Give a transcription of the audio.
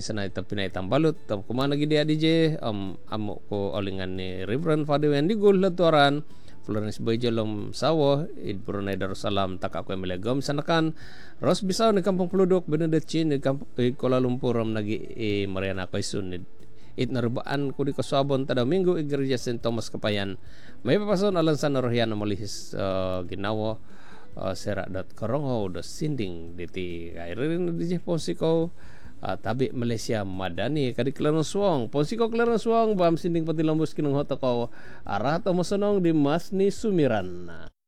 minsan na ito pinaitang balot kumana gidi DJ amo ko olingan ni Reverend Father Wendy Gul latuaran Florence Boyjolom Sawo id Brunei Darussalam taka ko melegom sanakan Ros Bisaw ni Kampong Pludok Benedict Chin ni Kampong Kuala Lumpur nagi Mariana Quezon it narubaan ko di kasabon tada Minggo Iglesia St. Thomas Kapayan may papason alang sa Norhian Malihis ginawa sera.korongho do sinding diti kairin di Ponsiko tabi Malaysia Madani kadi Clarence Wong Ponsiko Clarence Wong bam sinding pati lambos kinong hoto ko arato mosunong di Masni Sumiran.